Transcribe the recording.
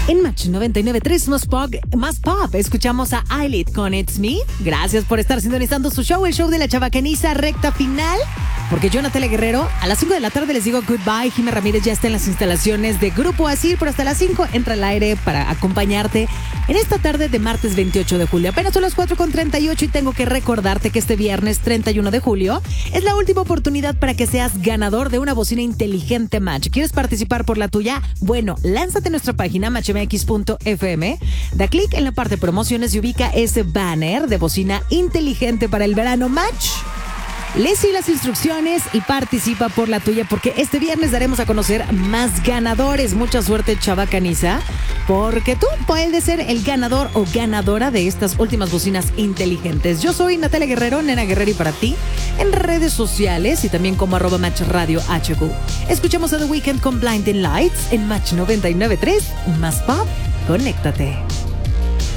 En Match 99.3 más pop, escuchamos a Eyelid con It's Me. Gracias por estar sintonizando su show, el show de la chabacaniza, recta final. Porque yo, Natalia Guerrero, a las 5 de la tarde les digo goodbye. Jimé Ramírez ya está en las instalaciones de Grupo Asir, pero hasta las 5 entra al aire para acompañarte en esta tarde de martes 28 de julio. Apenas son las 4:38 y tengo que recordarte que este viernes 31 de julio es la última oportunidad para que seas ganador de una bocina inteligente Match. ¿Quieres participar por la tuya? Bueno, lánzate a nuestra página matchmx.fm, da clic en la parte promociones y ubica ese banner de bocina inteligente para el verano Match. Lee las instrucciones y participa por la tuya, porque este viernes daremos a conocer más ganadores. Mucha suerte, chabacaniza, porque tú puedes ser el ganador o ganadora de estas últimas bocinas inteligentes. Yo soy Natalia Guerrero, Nena Guerrero, y para ti en redes sociales y también como @MatchRadioHQ. Escuchamos a The Weeknd con Blinding Lights en Match 99.3 más pop. Conéctate.